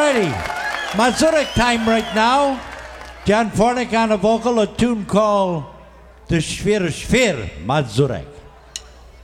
Alrighty. Mazurek time right now. John Fornick on a vocal, a tune called The Shvir Shvir Mazurek.